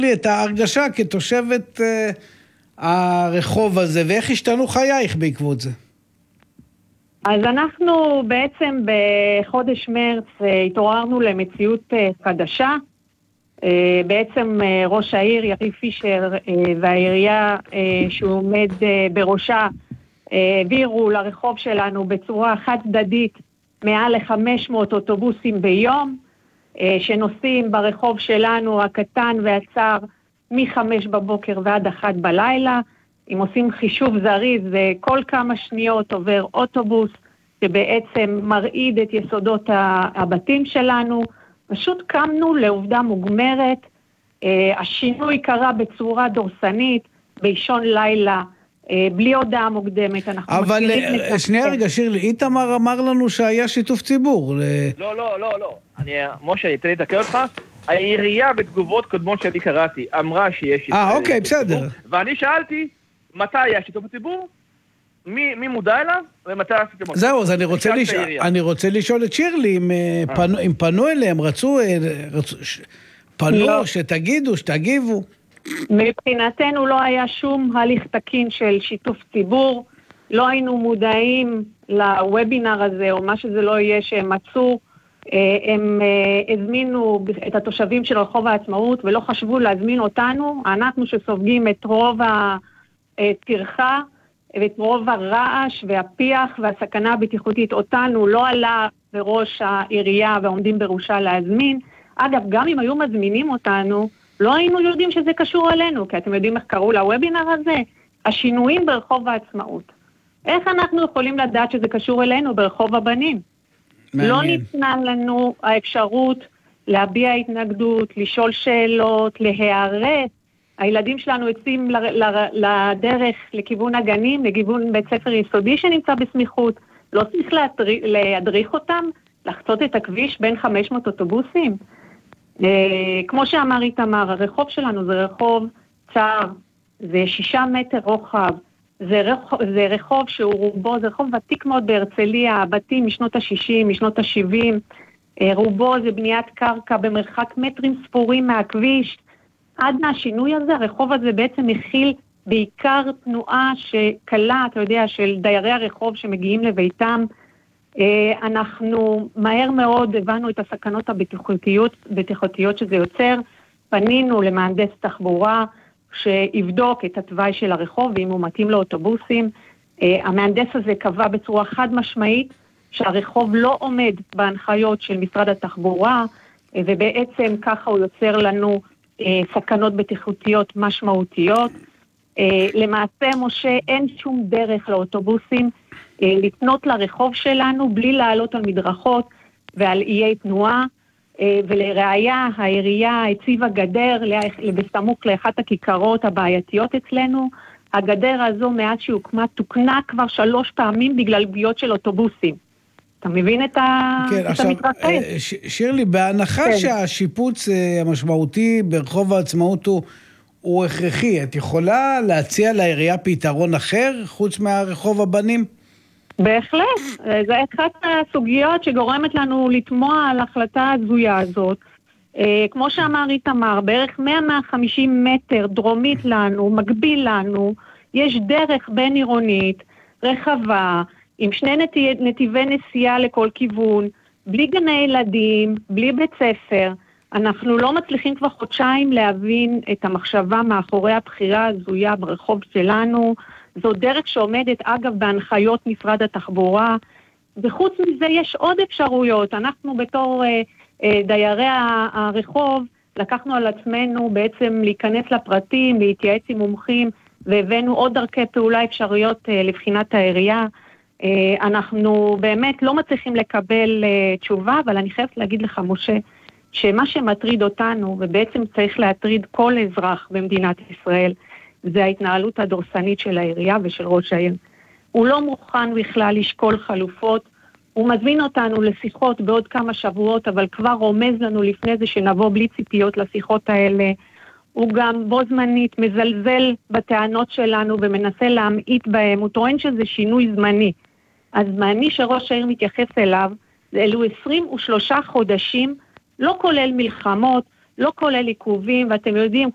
לי את ההרגשה כתושבת הרחוב הזה, ואיך השתנו חייך בעקבות זה? אז אנחנו בעצם בחודש מרץ התעוררנו למציאות חדשה. בעצם ראש העיר יריב פישר והעירייה שהוא עומד בראשה העבירו לרחוב שלנו בצורה חד צדדית מעל ל-500 אוטובוסים ביום, שנוסעים ברחוב שלנו הקטן והצר מ-5 בבוקר ועד 1 בלילה. אם עושים חישוב זריז, כל כמה שניות עובר אוטובוס שבעצם מרעיד את יסודות הבתים שלנו. פשוט קמנו לעובדה מוגמרת. השינוי קרה בצורה דורסנית, באישון לילה, בלי הודעה מוקדמת. אבל שנייה רגע, שירלי, איתמר אמר לנו שהיה שיתוף ציבור. לא. משה, תן לי לתקן אותך. העירייה בתגובות קודמות שאני קראתי אמרה שיש שיתוף ציבור. אוקיי, בסדר. ואני שאלתי, מתי היה שיתוף ציבור? מי מודע אליו? ומתי עשיתם אותו? זהו, אז אני רוצה לשאול את שירלי, אם פנו אליהם, פנו, שתגיבו. מבחינתנו לא היה שום הליך תקין של שיתוף ציבור, לא היינו מודעים לוובינר הזה, או מה שזה לא יהיה שהם מצאו. הם הזמינו את התושבים של רחוב העצמאות, ולא חשבו להזמין אותנו, אנחנו שסופגים את רוב הטרחה, ואת רוב הרעש והפיח והסכנה הבטיחותית. אותנו לא עלה בראש העירייה ועומדים בראשה להזמין. אגב, גם אם היו מזמינים אותנו, לא היינו יודעים שזה קשור אלינו, כי אתם יודעים איך קראו לוובינר הזה? השינויים ברחוב העצמאות. איך אנחנו יכולים לדעת שזה קשור אלינו ברחוב הבנים? מעניין. לא ניתנה לנו האפשרות להביע התנגדות, לשאול שאלות, להיערך. הילדים שלנו יוצאים לדרך לכיוון הגנים, לכיוון בית ספר יסודי שנמצא בסמיכות. לא צריך להדריך אותם, לחצות את הכביש בין 500 אוטובוסים. כמו שאמר איתמר, הרחוב שלנו זה רחוב צר, זה 6 מטר רוחב, זה רחוב שהוא רובו, זה רחוב ותיק מאוד בהרצליה, הבתים משנות ה-60, משנות ה-70, רובו זה בניית קרקע במרחק מטרים ספורים מהכביש. עד מהשינוי הזה, הרחוב הזה בעצם מכיל בעיקר תנועה שקלה, אתה יודע, של דיירי הרחוב שמגיעים לביתם. אנחנו מהר מאוד הבנו את הסכנות הבטיחותיות שזה יוצר. פנינו למהנדס תחבורה שיבדוק את התוואי של הרחוב, ואם הוא מתאים לאוטובוסים. המהנדס הזה קבע בצורה חד משמעית שהרחוב לא עומד בהנחיות של משרד התחבורה, ובעצם ככה הוא יוצר לנו סכנות בטיחותיות משמעותיות. למעשה, משה, אין שום דרך לאוטובוסים לפנות לרחוב שלנו בלי לעלות על מדרכות ועל איי תנועה, ולראיה העירייה הציבה גדר בסמוך לאחת הכיכרות הבעייתיות אצלנו. הגדר הזו מאז שהוקמה תוקנה כבר 3 פעמים בגלל פגיעות של אוטובוסים. אתה מבין את המתרחש? שירלי, בהנחה שהשיפוץ המשמעותי ברחוב העצמאות הוא הכרחי, את יכולה להציע לעירייה פתרון אחר חוץ מהרחוב הבנים? בהחלט, זה אחת הסוגיות שגורמת לנו לתמוע על ההחלטה הזויה הזאת. כמו שאמר איתמר, בערך 100-150 מטר דרומית לנו, מקביל לנו, יש דרך בין עירונית, רחבה, עם 2 נתיבי נסיעה לכל כיוון, בלי גני ילדים, בלי בית ספר. אנחנו לא מצליחים כבר חודשיים להבין את המחשבה מאחורי הבחירה הזויה ברחוב שלנו. זו דרך שעומדת אגב בהנחיות משרד התחבורה, וחוץ מזה יש עוד אפשרויות. אנחנו בתור דיירי הרחוב לקחנו על עצמנו בעצם להיכנס לפרטים, להתייעץ עם מומחים, והבאנו עוד דרכי פעולה אפשריות לבחינת העירייה. אנחנו באמת לא מצליחים לקבל תשובה, אבל אני חייבת להגיד לך, משה, שמה שמטריד אותנו, ובעצם צריך להטריד כל אזרח במדינת ישראל, זה ההתנהלות הדורסנית של העירייה ושל ראש העיר. הוא לא מוכן בכלל לשקול חלופות, הוא מזמין אותנו לשיחות בעוד כמה שבועות, אבל כבר רומז לנו לפני זה שנבוא בלי ציפיות לשיחות האלה. הוא גם בו זמנית מזלזל בטענות שלנו ומנסה להמעיט בהם, הוא טוען שזה שינוי זמני. הזמני שראש העיר מתייחס אליו, אלו 23 חודשים, לא כולל מלחמות, לא כולל עיכובים, ואתם יודעים,